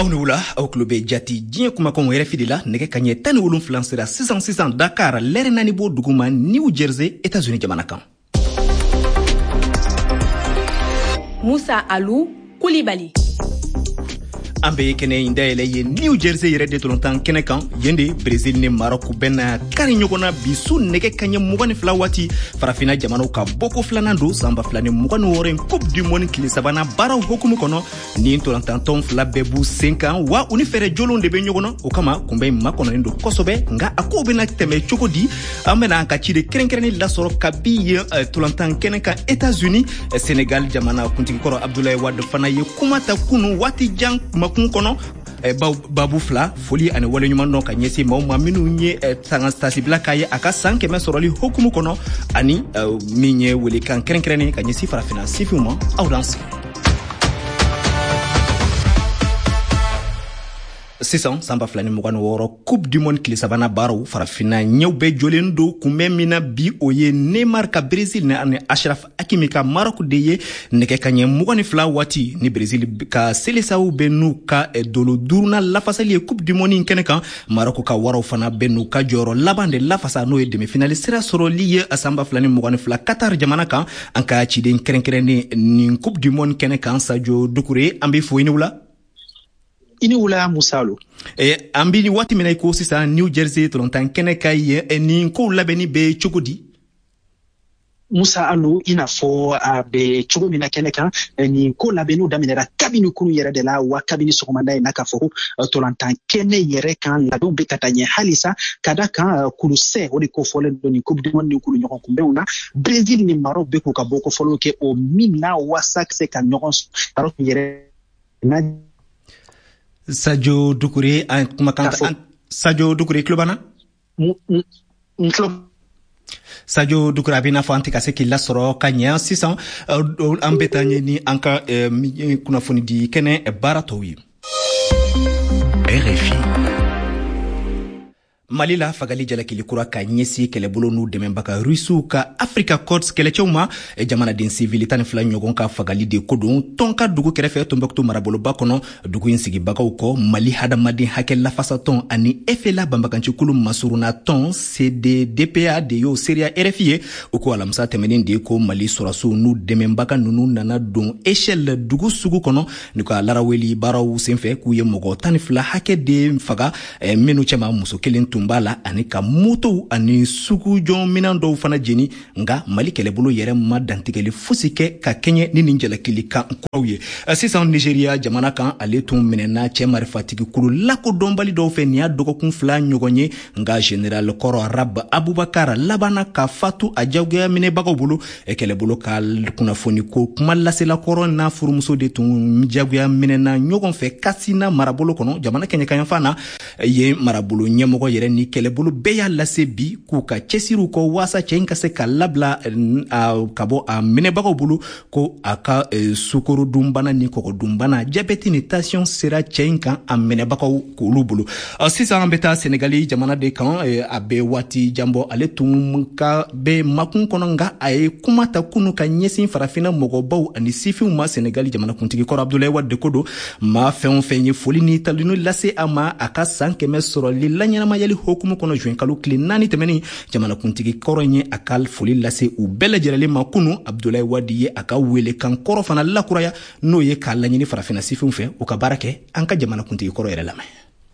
aw ni wula aw kulo bɛ jati diɲɛ kumakanw yɛrɛ fili la nɛgɛ ka ɲɛ 17 sera sisan Dakar lɛrɛ naani bɔ duguma New Jersey États-Unis jamana kan. Musa Alou Koulibaly. An bɛ kɛnɛ in dayɛlɛ ye New Jersey yɛrɛ de tolontan kɛnɛ kan yende Brésil ni Maroc bɛna kari ɲɔgɔn na bi su nɛgɛ kaɲɛ 22 waati farafina jamanaw ka bɔko filanan don san 2026 Coupe du Monde tile sabanan baaraw hokumu kɔnɔ ni tolantantɔn fila bɛɛ b'u sen kan wa u ni fɛrɛ jolenw de bɛ ɲɔgɔn na o kama kunbɛn in makɔnɔlen don kosɛbɛ nka a kow bɛna tɛmɛ cogo di an bɛna an ka ci de kɛrɛnkɛrɛnni lasɔrɔ kabi ye tolantan kɛnɛ kan États-Unis Sénégal jamana kuntigikɔrɔ Abdoulaye Wade fana ye kuma ta kunu waati jan kun kɔnɔ babu fila foli ani wale ɲuman dɔn ka ɲɛsin maaw ma minnu ye tasibila k'a ye a ka san 100 sɔrɔli hokumu kɔnɔ ani min ye welekan kɛrɛnkɛrɛnnen ka ɲɛsin farafina sifinw ma aw dan sigi. Sisan san 2026 Coupe du Monde tile sabanan baaraw farafina ɲɛw bɛɛ jɔlen don kunbɛn min na bi o ye Neymar ka Brésil ani Achraf Hakimi ka Maroc de ye nɛgɛ kaɲɛ 22 waati ni Brésil ka selesaw bɛ n'u ka dolo duruna lafasali ye Coupe du Monde kɛnɛ kan Maroc ka waraw fana bɛ n'u ka jɔyɔrɔ laban de lafasa n'o ye demi-finale sira sɔrɔli ye san 2022 Qatar jamana kan an ka ciden kɛrɛnkɛrɛnnen ni Coupe du Monde kɛnɛ kan Sadio Doucouré an bɛ fo i ni wula. Ini wula Musalo. An bi waati min na ko sisan New Jersey tolontan kɛnɛ ka ye ni ko labɛnni bɛ cogo di? Musa Alou ina fɔ a bɛ cogo min na kɛnɛ kan ni ko labɛnniw daminɛra kabini kunu yɛrɛ de la wa kabini sɔgɔmada in na k'a fɔ ko tolantan kɛnɛ yɛrɛ kan labɛnw bɛ ka taa ɲɛ halisa ka da kan kulusɛ o de kofɔlen don ni Coupe du Monde ni kulu ɲɔgɔn kunbɛnw na Brésil ni Maroc bɛ k'u ka bɔ kofɔlenw kɛ o min na wasa se ka ɲɔgɔn Maroc yɛrɛ na Sadio Doucouré an kumakan Sadio Doucouré klobana Sadio Doucouré bina fɔ an tɛ ka se k'i lasɔrɔ ka ɲɛ sisan an bɛ taa ɲɛ ni an ka kunnafoni di kɛnɛ baara tɔw ye. RFI Mali la fagali jalakili kura ka ɲɛsi kɛlɛbolo n'u dɛmɛbaga Rusiw ka Africa Corps kɛlɛcɛw ma jamanaden civil 12 ɲɔgɔn ka fagali de ko don tɔn ka dugu kɛrɛfɛ Tombouctou maraboloba kɔnɔ dugu in sigibagaw kɔ Mali hadamaden hakɛ lafasatɔn ani FLA banbagancikulu masuruna tɔn CDDPA de y'o seereya RFI ye o ko alamisa tɛmɛnen de ko Mali sɔrɔsiw n'u dɛmɛbaga nunu nana don échelle dugu sugu kɔnɔ ni ka laraweli baaraw senfɛ k'u ye mɔgɔ 12 hakɛ de faga minnu cɛma muso kelen tun b'a la ani ka motow ani sugujɔn minan dɔw fana jeni nga Mali kɛlɛbolo yɛrɛ ma dantigɛli fosi kɛ ka kɛɲɛ ni nin jalakili kan kuraw ye sisan Nigeria jamana kan ale tun minɛna cɛ marifatigi kulu lakodɔnbali dɔw fɛ nin y'a dɔgɔkun 2 ɲɔgɔn ye nga General Kɔrɔ Arab Abubakar labana ka fatu a jagoya minɛbagaw bolo kɛlɛbolo ka kunnafoni ko kuma lasela Kɔrɔ n'a furumuso de tun jagoya minɛna ɲɔgɔn fɛ Katsina marabolo kɔnɔ jamana kɛɲɛkan fan na ye marabolo ɲɛmɔgɔ yɛrɛ ni kɛlɛbolo bɛɛ y'a lase bi k'u ka cɛsiriw kɔ waasa cɛ in ka se ka labila ka bɔ a minɛbagaw bolo ko a ka sukorodunbana ni kɔgɔdunbana jabɛti ni tension sera cɛ in kan a minɛbagaw k'olu bolo sisan an bɛ taa Senegali jamana de kan a bɛ waati janbɔ ale tun ka bɛ makun kɔnɔ nka a ye kuma ta kunu ka ɲɛsin farafina mɔgɔbaw ani sifinw ma Senegali jamana kuntigi kɔrɔ Abdoulaye Wade ko don maa fɛn o fɛn ye foli ni talinu lase a ma a ka san 100 sɔrɔli la ɲɛnamayali hokumu kɔnɔ juin kalo tile 4 tɛmɛnin jamana kuntigi kɔrɔ ye a ka foli lase u bɛɛ lajɛlen ma kunu Abdoulaye Wade ye a ka wele kan kɔrɔ fana lakuraya n'o ye k'a laɲini farafina sifinw fɛ u ka baara kɛ an ka jamana kuntigi kɔrɔ yɛrɛ lamɛn.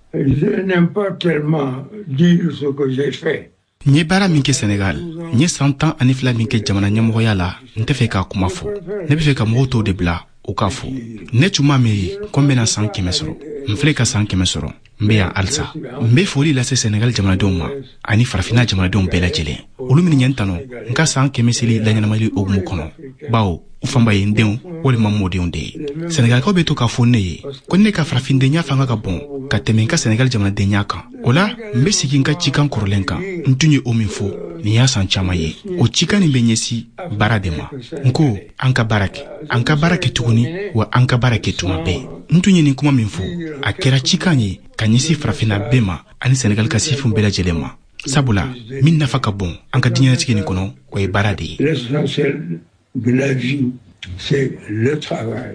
Je n'aime pas tellement dire ce que j'ai fait. N ye baara min kɛ Senegal, n ye san 12 min kɛ jamana ɲɛmɔgɔya la, n tɛ fɛ k'a kuma fɔ. Ne bɛ fɛ ka mɔgɔw tɔw de bila u k'a fɔ. Ne tun m'a miiri ko n bɛna san 100 sɔrɔ. N filɛ ka san 100 sɔrɔ. N bɛ yan halisa. N bɛ foli lase Senegal jamanadenw ma ani farafina jamanadenw bɛɛ lajɛlen. Olu min ɲɛ n tanu n ka san 100 seli laɲɛnamali hokumu kɔnɔ. Bawo u fanba ye n denw walima n mɔdenw de ye. Senegalikaw bɛ to k'a fɔ ne ye ko ne ka farafindenya fanga ka bon ka tɛmɛ n ka Senegal jamanadenya kan. O la n bɛ sigi n ka cikan kɔrɔlen kan. N tun ye o min fɔ nin y'a san caman ye. O cikan nin bɛ ɲɛsin baara de ma. N ko an ka baara kɛ. An ka baara kɛ tuguni wa an ka baara kɛ tuma bɛɛ. N tun ye nin kuma min fɔ a kɛra cikan ye ka ɲɛsin farafina bɛɛ ma ani Senegal ka sifinw bɛɛ lajɛlen ma. Sabula min nafa ka bon an ka diɲɛlatigɛ nin kɔnɔ o ye baara de ye. L'essentiel de la vie, c'est le travail.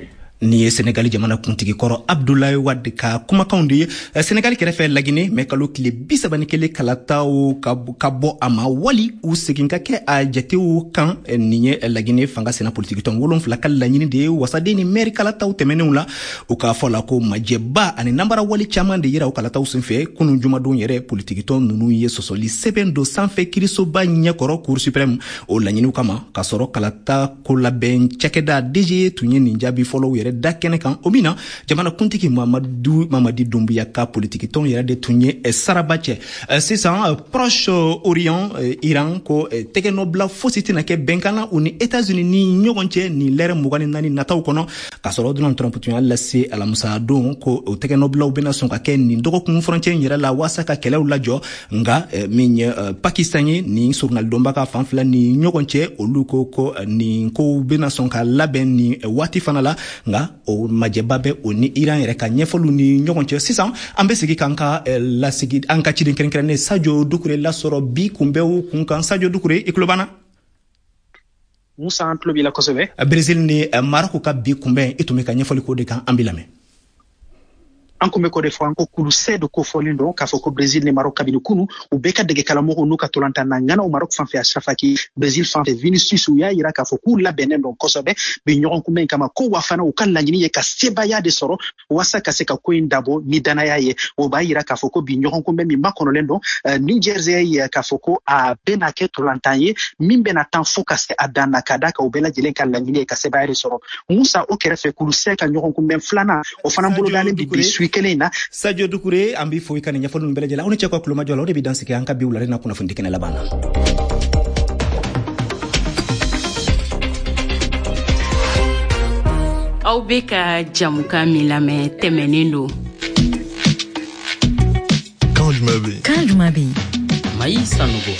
ni Senegali jamana kuntigi kɔrɔ Abdoulaye Wade ka kumakanw de ye Senegali kɛrɛfɛ Laginɛ mais kalo tile 31 kalataw ka bɔ a ma wali u segin ka kɛ a jatew kan nin ye Laginɛ fanga sena politique tɔn 7 ka laɲini de ye wasaden ni maire kalataw tɛmɛnenw la u ka fɔ la ko majɛba ani nambara wali caman de yira u kalataw senfɛ kunun jumadon yɛrɛ politique tɔn nunu ye sɔsɔli sɛbɛn do sanfɛ kirisoba ɲɛkɔrɔ Cour suprême o laɲiniw kama ka sɔrɔ kalata ko labɛn cɛkɛda DG tun ye nin jaabi fɔlɔw yɛrɛ da kɛnɛ kan o mina jamana kuntigi Mamadi Doumbouya ka politique tɔn yɛrɛ de tun ye saraba cɛ sisan Proche Orient Iran ko tɛgɛnɔbila fosi tɛna kɛ bɛnkan u ni États-Unis ni ɲɔgɔn cɛ ni lɛrɛ 24 nataw kɔnɔ ka sɔrɔ Donald Trump tun y'a lase alamisa don ko o tɛgɛnɔbilaw bɛna sɔn ka kɛ nin dɔgɔkun frontière yɛrɛ la waasa ka kɛlɛw lajɔ nga min ye Pakistan ye ni journal donba ka fanfila ni ɲɔgɔn cɛ olu ko nin ko bɛna sɔn ka labɛn ni waati fana la nga o majɛba bɛ o ni Iran yɛrɛ ka ɲɛfɔliw ni ɲɔgɔn cɛ sisan an bɛ segi kan ka lasigi an ka ciden kɛrɛnkɛrɛnnen Sadio Doucouré lasɔrɔ bi kunbɛw kun kan Sadio Doucouré i tulo b'an na Musa an tulo b'i la kosɛbɛ Brésil ni Maroc ka bi kunbɛn i tun bɛ ka ɲɛfɔli ko de kan an b'i lamɛn an kun bɛ ko de fɔ an ko kulusɛ do ko fɔlen don k'a fɔ ko Brésil ni Maroc kabini kunu u bɛɛ ka dege kalamɔgɔw n'u ka tolantan na ŋana o Maroc fanfɛ Achraf Hakimi Brésil fanfɛ Vinicius u y'a yira k'a fɔ k'u labɛnnen don kosɛbɛ bi ɲɔgɔn kunbɛn kama ko wa fana u ka laɲini ye ka sebaya de sɔrɔ waasa ka se ka ko in dabɔ ni danaya ye o b'a yira k'a fɔ ko bi ɲɔgɔn kunbɛn min makɔnɔlen don New Jersey ye k'a fɔ ko a bɛna kɛ tolantan ye min bɛna tan fo ka se a dan na ka da ka u bɛɛ lajɛlen ka laɲini ye ka sebaya de sɔrɔ Musa o kɛrɛfɛ kulusɛ ka ɲɔgɔn kunbɛn filanan o fana bolodalen bi su kelen na Sadio Doucouré an b'i fo i ka nin ɲɛfɔli ninnu bɛɛ lajɛlen aw ni cɛ ka kulomajɔ la o de bɛ dan sigi an ka bi wulare na kunnafoni kɛnɛ laban na aw bɛ ka jamukan min lamɛn tɛmɛnen don kan jumɛn bɛ yen Mayi Sanogo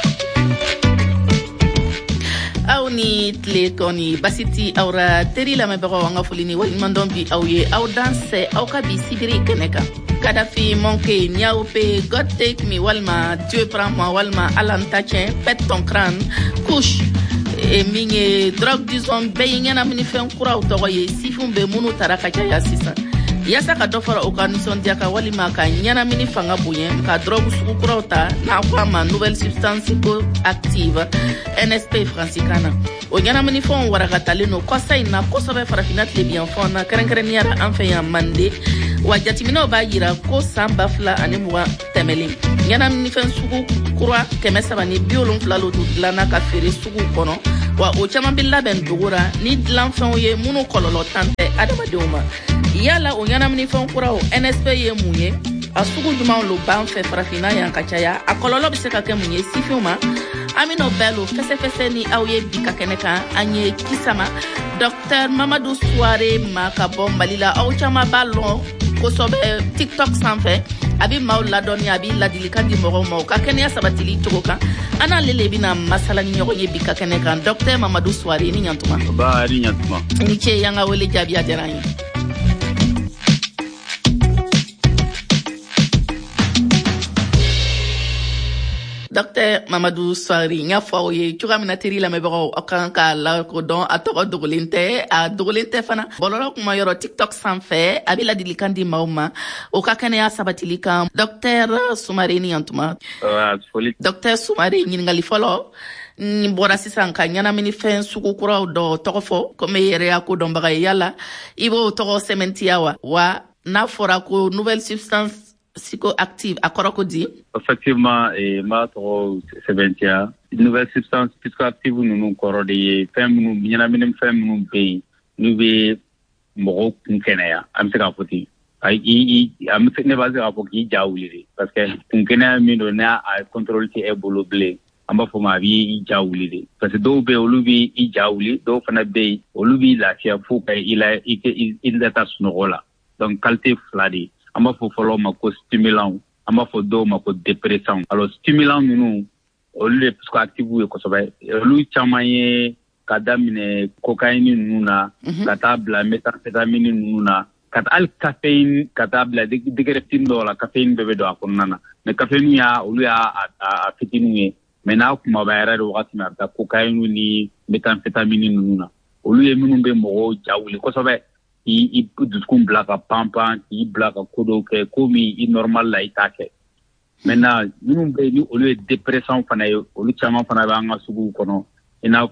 aw ni tile kɔni basi ti aw ra teri lamɛnbagaw an ka foli ni waliɲumandɔn bi aw ye aw dansɛ aw ka bi sibiri kɛnɛ kan Kadhafi Monke Niaope God Take Me walima Dieu Prends Moi walima Ala n ta tiɲɛ Pète Ton Crâne Couche min ye drogue du zone bɛɛ ye ɲɛnaminifɛn kuraw tɔgɔ ye sifinw bɛ minnu tara ka caya sisan yaasa ka dɔ fara u ka nisɔndiya kan walima ka ɲɛnamini fanga bonya ka drogue sugu kuraw ta n'a ko a ma nouvelle substance psychoactive NSP faransikan na o ɲɛnaminifɛnw warakatalen no kɔsa in na kosɛbɛ farafina tilebiyanfɛnw na kɛrɛnkɛrɛnniyara an fɛ yan Mande wa jateminɛw b'a yira ko san 2020 tɛmɛlen ɲɛnaminifɛn sugu kura 370 do dilanna ka feere sugu kɔnɔ wa o caman bɛ labɛn dogora ni dilanfɛnw ye minnu kɔlɔlɔ tan tɛ adamadenw ma yala o ɲɛnaminifɛn kuraw NSP ye mun ye a sugu jumanw lo b'an fɛ farafina yan ka caya a kɔlɔlɔ bɛ se ka kɛ mun ye sifinw ma an bɛn'o bɛɛ lo fɛsɛfɛsɛ ni aw ye bi ka kɛnɛ kan an ye kisama Dr Mamadou Souare ma ka bɔ Mali la aw caman b'a lɔn kosɛbɛ TikTok sanfɛ a bɛ maaw ladɔnniya a bɛ ladilikan di mɔgɔw ma u ka kɛnɛya sabatili cogo kan an n'ale le bɛna masala ni ɲɔgɔn ye bi ka kɛnɛ kan Dr Mamadou Souare ni ɲantuma ni ce yan ka wele jaabi a diyara an ye Dr Mamadou Souare n y'a fɔ aw ye cogoya min na teri lamɛnbagaw aw kan ka lakodɔn a tɔgɔ dogolen tɛ fana bɔlɔlɔ kuma yɔrɔ TikTok sanfɛ a bɛ ladilikan di maaw ma o ka kɛnɛya sabatili kan Dr Souare ni ɲantuma Dr Souare ɲininkali fɔlɔ n bɔra sisan ka ɲɛnaminifɛn sugu kuraw dɔ tɔgɔ fɔ komi e yɛrɛ y'a ko dɔnbaga ye yala i b'o tɔgɔ sɛmɛntiya wa n'a fɔra ko nouvelle substance psychoactive a kɔrɔ ko di effectivement ma tɔgɔ sɛbɛntiya nouvelle substance psychoactive ninnu kɔrɔ de ye fɛn minnu ɲɛnaminifɛn minnu bɛ yen n'u bɛ mɔgɔw kun kɛnɛya an bɛ se k'a fɔ ten ne b'a se k'a fɔ k'i ja wuli de parce que kun kɛnɛya min don n'a contrôle tɛ e bolo bilen an b'a fɔ ma a b'i ja wuli de parce que dɔw bɛ yen olu b'i ja wuli dɔw fana bɛ yen olu b'i lafiya fo ka i lata sunɔgɔ la donc qualité fila de an b'a fɔ fɔlɔ ma ko stimulant an b'a fɔ dɔw ma ko dépressant alors stimulant ninnu olu de psychoactive ye kosɛbɛ olu caman ye ka daminɛ cocaïne ninnu na ka taa bila méthamphétamine ninnu na ka taa hali caféine ka taa bila degré fitinin dɔw la caféine bɛɛ bɛ don a kɔnɔna na mais caféine olu y'a fitininw ye mais n'a kumaba yɛrɛ de wagati min a bɛ taa cocaïne ni méthamphétamine ninnu na olu ye minnu bɛ mɔgɔw ja wuli kosɛbɛ i dusukun bila ka panpan k'i bila ka ko dɔw kɛ komi i normal la i t'a kɛ maintenant minnu bɛ ni olu ye dépression fana ye olu caman fana bɛ an ka suguw kɔnɔ i n'a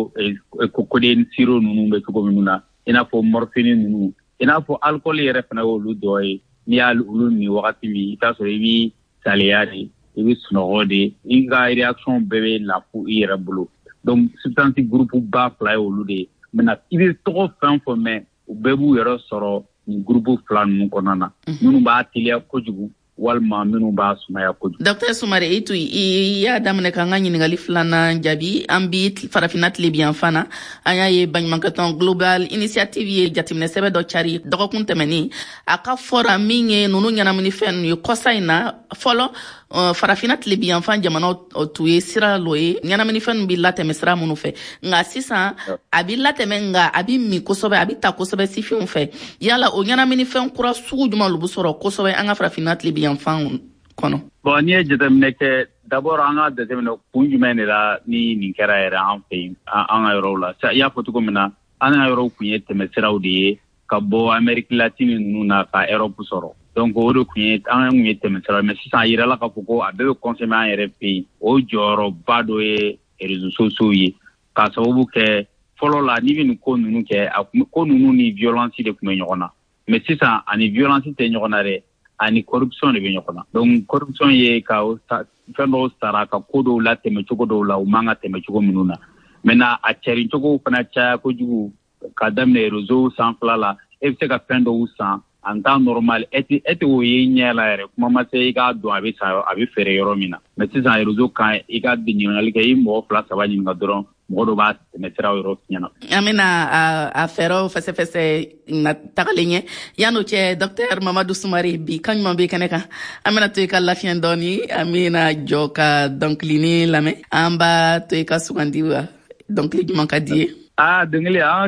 fɔ codeine sirop ninnu bɛ cogo minnu na i n'a fɔ morphine ninnu i n'a fɔ alcool yɛrɛ fana ye olu dɔ ye n'i y'a olu min wagati min i t'a sɔrɔ i b'i saliya de i bɛ sunɔgɔ de i ka réaction bɛɛ bɛ lafu i yɛrɛ bolo donc substance groupe ba fila ye olu de ye maintenant i bɛ tɔgɔ fɛn fɔ mɛn u bɛɛ b'u yɛrɛ sɔrɔ nin groupe fila ninnu kɔnɔna na minnu b'a teliya kojugu walima minnu b'a sumaya kojugu. Dr Sumare i y'a daminɛ k'an ka ɲininkali filanan jaabi an bi farafina tile bi yan fana an y'a ye baɲumankɛtɔn global initiative ye jateminɛ sɛbɛ dɔ cari dɔgɔkun tɛmɛnin a ka fɔra min ye ninnu ɲɛnaminifɛn ninnu ye kɔsa in na fɔlɔ farafina tile bi yan fan jamanaw tu ye sira dɔ ye ɲɛnaminifɛn ninnu bi latɛmɛ sira minnu fɛ nka sisan a bi latɛmɛ nka a bi min kosɛbɛ a bi ta kosɛbɛ sifinw fɛ yala o ɲɛnaminifɛn kura sugu jumɛn olu bɛ sɔrɔ kosɛbɛ an ka farafina tile bi yan fan kɔnɔ. Bon n'i ye jateminɛ kɛ d'abord an ka jateminɛ kun jumɛn de la ni nin kɛra yɛrɛ an fɛ yen an ka yɔrɔw la i y'a fɔ cogo min na an ka yɔrɔw kun ye tɛmɛsiraw de ye ka bɔ Amérique latine ninnu na ka Europe sɔrɔ donc o de kun ye an kun ye tɛmɛsiraw mais sisan a yirala k'a fɔ ko a bɛɛ bɛ consommer an yɛrɛ fɛ yen o jɔyɔrɔba dɔ ye réseaux sociaux ye k'a sababu kɛ fɔlɔ la n'i bɛ nin ko ninnu kɛ ko ninnu ni violence de tun bɛ ɲɔgɔn na mais sisan ani violence tɛ ɲɔgɔn na dɛ ani corruption de bɛ ɲɔgɔn na donc corruption ye ka fɛn dɔw sara ka ko dɔw la tɛmɛ cogo dɔw la u man ka tɛmɛ cogo minnu na maintenant a cɛrin cogo fana caya kojugu ka daminɛ réseau sanfɛla la e bɛ se ka fɛn dɔw san en temps normal e tɛ o ye ɲɛ la yɛrɛ kuma ma se i k'a dɔn a bɛ feere yɔrɔ min na mais sisan réseau kan i ka ɲininkali kɛ i mɔgɔ 2-3 ɲininka dɔrɔn mɔgɔ dɔ b'a tɛmɛ siraw yɔrɔ ɲɛna. An bɛna a fɛɛrɛw fɛsɛfɛsɛ na tagalen ɲɛ yan'o cɛ Dr Mamadu Sumare bi kan ɲuman bɛ kɛnɛ kan an bɛna to i ka lafiya dɔɔni an bɛna jɔ ka dɔnkilini lamɛn an b'a to i ka sugandi wa dɔnkili jumɛn ka di ye. Dɔnkili an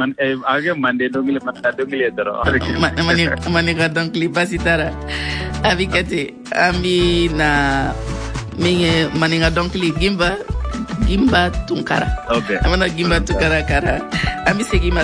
ka kɛ mande dɔnkili dɔnkili dɔrɔn. Mani ka dɔnkili basi t'a la a bɛ kɛ ten an bɛna min ye mani ka dɔnkili Gimba Tunkara. Okay. An bɛna Gimba Tunkara kara an bɛ segin ma